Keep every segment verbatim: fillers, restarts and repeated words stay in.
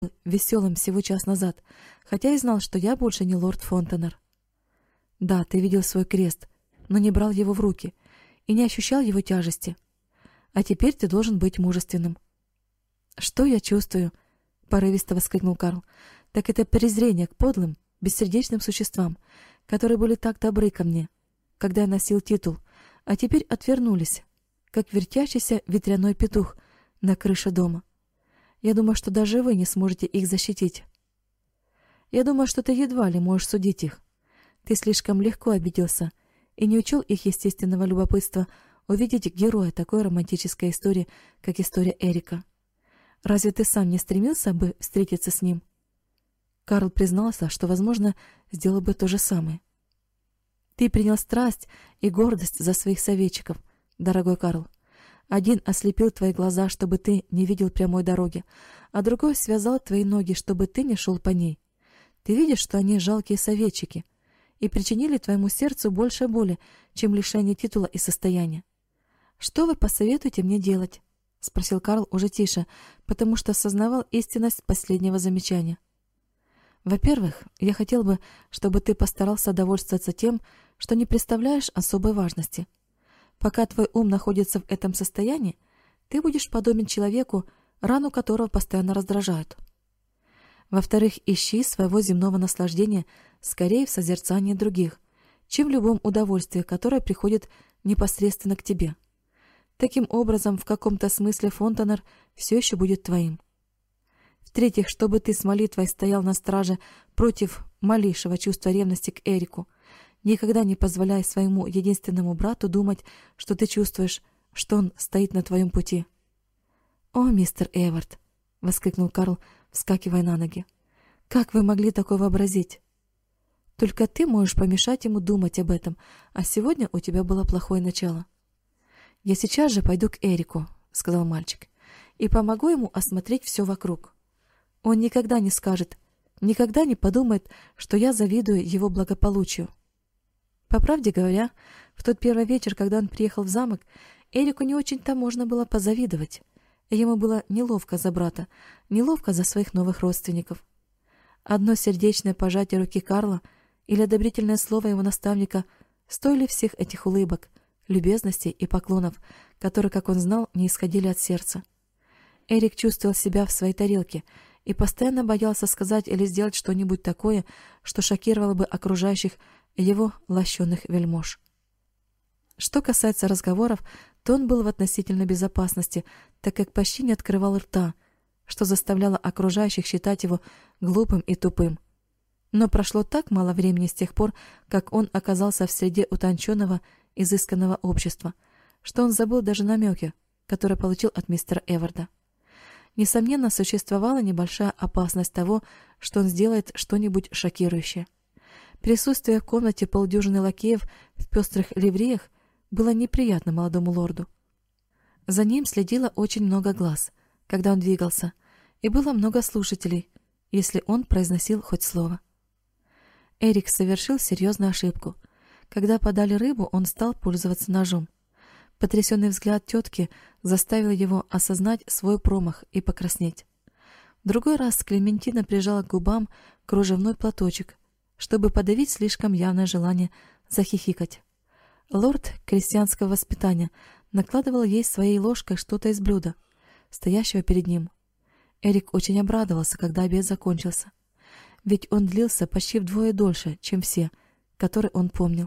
веселым всего час назад, хотя и знал, что я больше не лорд Фонтенер. Да, ты видел свой крест, но не брал его в руки и не ощущал его тяжести. А теперь ты должен быть мужественным. Что я чувствую? Порывисто воскликнул Карл. Так это презрение к подлым, бессердечным существам, которые были так добры ко мне, когда я носил титул, а теперь отвернулись, как вертящийся ветряной петух на крыше дома. Я думаю, что даже вы не сможете их защитить. Я думаю, что ты едва ли можешь судить их. Ты слишком легко обиделся и не учел их естественного любопытства увидеть героя такой романтической истории, как история Эрика. Разве ты сам не стремился бы встретиться с ним? Карл признался, что, возможно, сделал бы то же самое. Ты принял страсть и гордость за своих советчиков, дорогой Карл. Один ослепил твои глаза, чтобы ты не видел прямой дороги, а другой связал твои ноги, чтобы ты не шел по ней. Ты видишь, что они жалкие советчики и причинили твоему сердцу больше боли, чем лишение титула и состояния. Что вы посоветуете мне делать? — спросил Карл уже тише, потому что осознавал истинность последнего замечания. Во-первых, я хотел бы, чтобы ты постарался довольствоваться тем, что не представляешь особой важности. Пока твой ум находится в этом состоянии, ты будешь подобен человеку, рану которого постоянно раздражают. Во-вторых, ищи своего земного наслаждения скорее в созерцании других, чем в любом удовольствии, которое приходит непосредственно к тебе. Таким образом, в каком-то смысле Фонтенер все еще будет твоим. В-третьих, чтобы ты с молитвой стоял на страже против малейшего чувства ревности к Эрику, никогда не позволяй своему единственному брату думать, что ты чувствуешь, что он стоит на твоем пути. — О, мистер Эвард! — воскликнул Карл, вскакивая на ноги. — Как вы могли такое вообразить? Только ты можешь помешать ему думать об этом, а сегодня у тебя было плохое начало. — Я сейчас же пойду к Эрику, — сказал мальчик, — и помогу ему осмотреть все вокруг. Он никогда не скажет, никогда не подумает, что я завидую его благополучию. По правде говоря, в тот первый вечер, когда он приехал в замок, Эрику не очень-то можно было позавидовать. Ему было неловко за брата, неловко за своих новых родственников. Одно сердечное пожатие руки Карла или одобрительное слово его наставника стоили всех этих улыбок, любезностей и поклонов, которые, как он знал, не исходили от сердца. Эрик чувствовал себя в своей тарелке и постоянно боялся сказать или сделать что-нибудь такое, что шокировало бы окружающих его лощеных вельмож. Что касается разговоров, то он был в относительной безопасности, так как почти не открывал рта, что заставляло окружающих считать его глупым и тупым. Но прошло так мало времени с тех пор, как он оказался в среде утонченного, изысканного общества, что он забыл даже намеки, которые получил от мистера Эварда. Несомненно, существовала небольшая опасность того, что он сделает что-нибудь шокирующее. Присутствие в комнате полдюжины лакеев в пестрых ливреях было неприятно молодому лорду. За ним следило очень много глаз, когда он двигался, и было много слушателей, если он произносил хоть слово. Эрик совершил серьезную ошибку. Когда подали рыбу, он стал пользоваться ножом. Потрясенный взгляд тетки заставил его осознать свой промах и покраснеть. В другой раз Клементина прижала к губам кружевной платочек, чтобы подавить слишком явное желание захихикать. Лорд крестьянского воспитания накладывал ей своей ложкой что-то из блюда, стоящего перед ним. Эрик очень обрадовался, когда обед закончился, ведь он длился почти вдвое дольше, чем все, которые он помнил.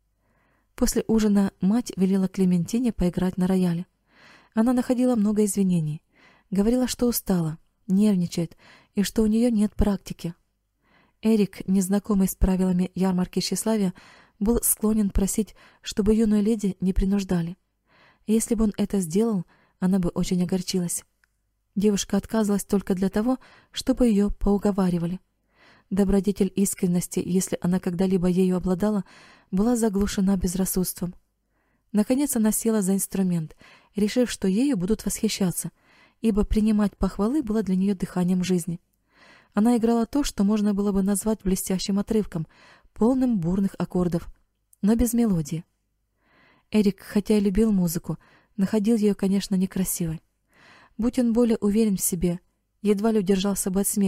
После ужина мать велела Клементине поиграть на рояле. Она находила много извинений, говорила, что устала, нервничает и что у нее нет практики. Эрик, незнакомый с правилами ярмарки тщеславия, был склонен просить, чтобы юную леди не принуждали. Если бы он это сделал, она бы очень огорчилась. Девушка отказывалась только для того, чтобы ее поуговаривали. Добродетель искренности, если она когда-либо ею обладала, была заглушена безрассудством. Наконец она села за инструмент, решив, что ею будут восхищаться, ибо принимать похвалы было для нее дыханием жизни. Она играла то, что можно было бы назвать блестящим отрывком, полным бурных аккордов, но без мелодии. Эрик, хотя и любил музыку, находил ее, конечно, некрасивой. Будь он более уверен в себе Едва ли удержался бы от смеха.